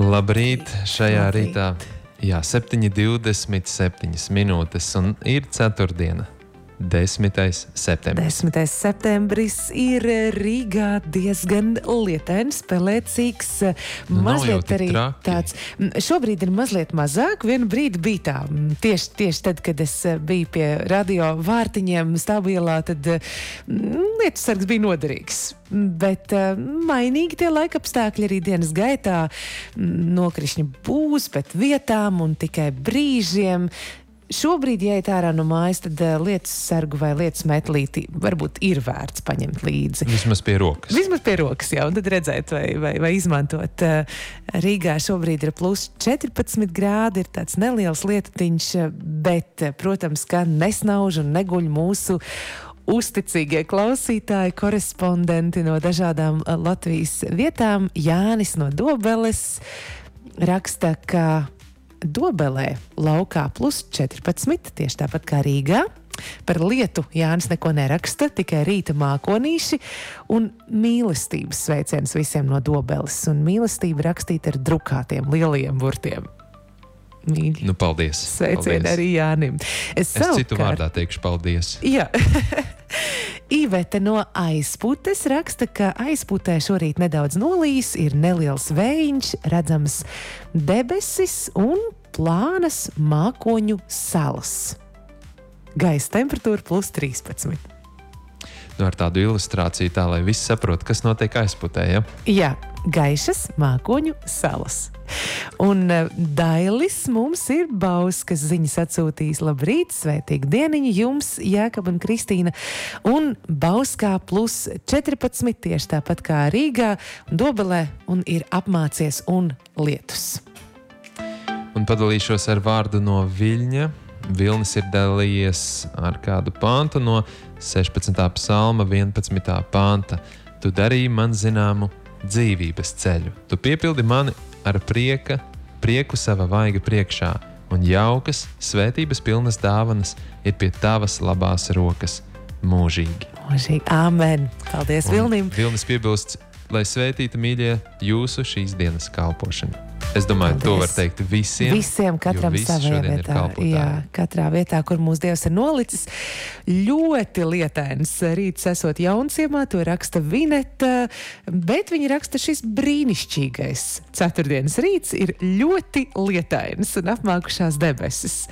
Labrīt, šajā rītā, 7:27 minūtes un ir ceturtdiena, 10. septembris. 10. septembris ir Rīgā diezgan lietains, pelēcīgs, mazliet arī tāds. Šobrīd ir mazliet mazāk, vienu brīdi bija tā. Tieši tad, kad es biju pie radio vārtiņiem Stāvvielā, tad lietusargs bija noderīgs. Bet mainīgi tie laikapstākļi arī dienas gaitā. Nokrišņi būs pēc vietām un tikai brīžiem. Šobrīd, ja iet ārā no mājas, tad lietus sargu vai lietus metlīti varbūt ir vērts paņemt līdzi. Vismaz pie rokas. Vismaz pie rokas, jā, un tad redzēt vai izmantot. Rīgā šobrīd ir plus 14 grādi, ir tāds neliels lietutiņš, bet, protams, ka nesnauž un neguļ mūsu uzticīgie klausītāji, korespondenti no dažādām Latvijas vietām. Jānis no Dobeles raksta, ka Dobelē laukā plus 14, tieši tāpat kā Rīgā. Par lietu Jānis neko neraksta, tikai rīta mākonīši un mīlestības sveiciens visiem no Dobeles. Un mīlestība rakstīta ar drukātiem lielajiem burtiem. Mīļi. Nu, paldies. Sveicieni arī Jānim. Es citu vārdā teikšu paldies. Jā. Ivete no Aizputes raksta, ka Aizputē šorīt nedaudz nolīs, ir neliels vējiņš, redzams debesis un plānas mākoņu salas. Gaisa temperatūra plus 13. Nu, ar tādu ilustrāciju tā, lai visi saprot, kas notiek Aizputē, ja? Jā, gaišas mākoņu salas. Un Dailis mums ir Bauskas ziņas atsūtījis. Labrīt, svētīgu dieniņu jums, Jēkab un Kristīna. Un Bauskā plus 14, tieši tāpat kā Rīgā un Dobelē, un ir apmācies un lietus. Un padalīšos ar vārdu no Viļņa. Vilnis ir dalījies ar kādu pantu no 16. psalma 11. panta. Tu darīji man zināmu dzīvības ceļu. Tu piepildi mani ar prieku sava vaiga priekšā, un jaukas, svētības pilnas dāvanas ir pie tavas labās rokas mūžīgi. Mūžīgi, āmen. Paldies Vilnim. Vilnis piebilst, lai svētīta mīļie jūsu šīs dienas kalpošana. Es domāju, Paldies. To var teikt visiem. Visiem, katram savā vietā. Jā, katrā vietā, kur mūsu Dievs ir nolicis. Ļoti lietains rīts esot Jaunsiemā, to raksta Vineta, bet viņa raksta šis brīnišķīgais ceturtdienas rīts ir ļoti lietains un apmākušās debesis.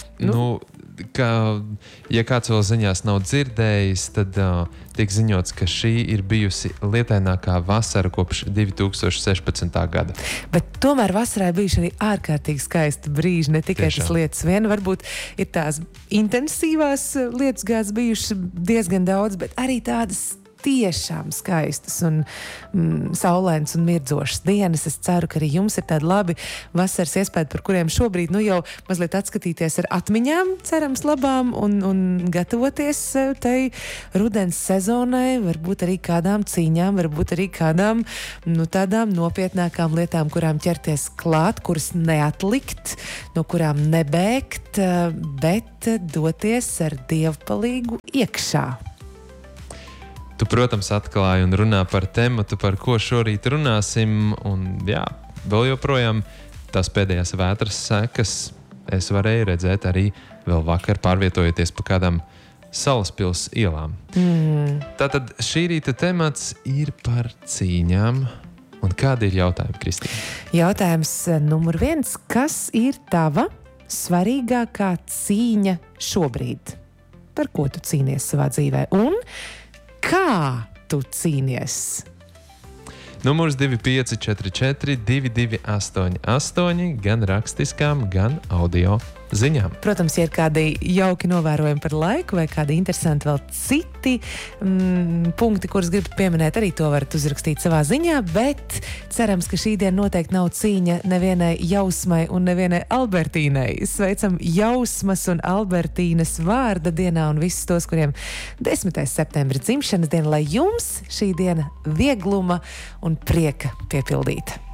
Ja kāds vēl ziņās nav dzirdējis, tad tiek ziņots, ka šī ir bijusi lietainākā vasara kopš 2016. gada. Bet tomēr vasarā bijuši arī ārkārtīgi skaisti brīži, ne tikai Tiešām. Tas lietas vien. Varbūt ir tās intensīvās lietas gāds bijušas diezgan daudz, bet arī tādas tiešām skaistas un saulainas un mirdzošas dienas. Es ceru, ka arī jums ir tādi labi vasaras iespējas, par kuriem šobrīd jau mazliet atskatīties ar atmiņām, cerams labām, un gatavoties tai rudens sezonai, varbūt arī kādām cīņām, varbūt arī kādām tādām nopietnākām lietām, kurām ķerties klāt, kuras neatlikt, no kurām nebēgt, bet doties ar Dievu palīgu iekšā. Tu, protams, atklāji un runā par tematu, par ko šorīt runāsim, un jā, vēl joprojām tās pēdējās vētras sekas es varēju redzēt arī vēl vakar pārvietojoties pa kādām Salaspils ielām. Tātad šī rīta temats ir par cīņām, un kādi ir jautājumi, Kristīna? Jautājums numur 1. Kas ir tava svarīgākā cīņa šobrīd? Par ko tu cīnies savā dzīvē? Un kā tu cīnies? Numurs 2544 2288, gan rakstiskām, gan audio ziņām. Protams, ja ir kādi jauki novērojumi par laiku vai kādi interesanti vēl citi punkti, kurus gribat pieminēt, arī to varat uzrakstīt savā ziņā, bet cerams, ka šī diena noteikti nav cīņa nevienai Jausmai un nevienai Albertīnai. Sveicam Jausmas un Albertīnas vārda dienā un visus tos, kuriem 10. septembris dzimšanas diena, lai jums šī diena viegluma un prieka piepildīta.